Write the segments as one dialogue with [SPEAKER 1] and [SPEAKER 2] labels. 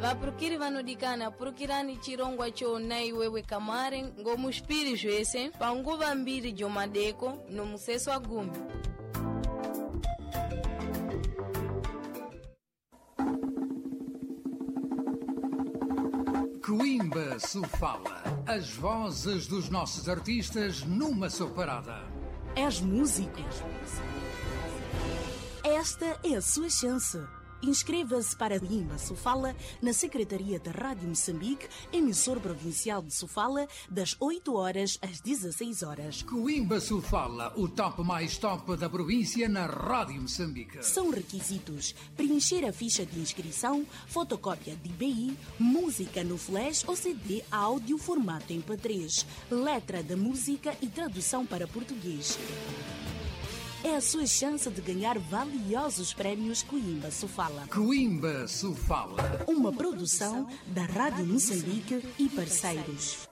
[SPEAKER 1] vapurukiri vanodikana purukirani chirongwa chona iwewe kamare ngomushpiri zvese panguva mbiri jomadeko nomuseso wa gumi.
[SPEAKER 2] Coimbra Sofala, as vozes dos nossos artistas numa só parada.
[SPEAKER 3] És músico? Esta é a sua chance. Inscreva-se para Coimbra Sofala na Secretaria da Rádio Moçambique, emissor provincial de Sofala, das 8 horas às 16 horas.
[SPEAKER 2] Coimbra Sofala, o top mais top da província na Rádio Moçambique.
[SPEAKER 3] São requisitos: preencher a ficha de inscrição, fotocópia de IBI, música no flash ou CD áudio formato MP3, letra da música e tradução para português. É a sua chance de ganhar valiosos prémios Coimbra Sofala.
[SPEAKER 2] Coimbra Sofala.
[SPEAKER 3] Uma produção da Rádio Moçambique e parceiros.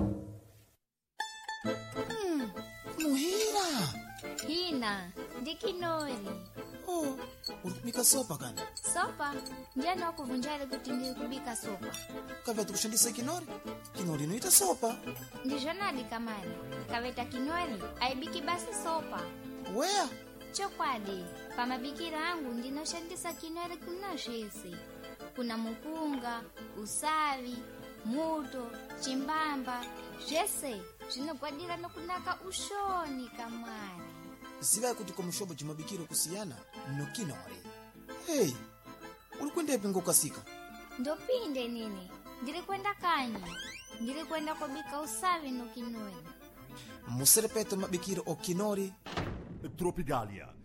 [SPEAKER 4] Muhira!
[SPEAKER 5] Hina, de Kinori.
[SPEAKER 4] Oh, ulipika sopa kana?
[SPEAKER 5] Sopa? Njana kuvunjale kuti ndikubika sopa.
[SPEAKER 4] Kaveta kushandisa Kinori? Kinori inoita sopa.
[SPEAKER 5] Ndijonadi kamari. Kaveta Kinori, aibiki basi sopa.
[SPEAKER 4] Wea?
[SPEAKER 5] Chokwadi, pamabikira angu ndinoshandisa Kinori kuna jese. Kuna mupunga, usavi, muto, chimbamba, jese. Zvinogwadira nokunaka ushoni kamari.
[SPEAKER 4] Ziva kuti komushobo chimabikiro kusiyana no Kinori. Hey, ulikwenda ipi ngokasika?
[SPEAKER 5] Ndopinde nini? Ndirikwenda kanyi. Ndirikwenda kubika usavi no Kinori.
[SPEAKER 4] Muserepeto mabikiro o Kinori.
[SPEAKER 6] Tropigalia,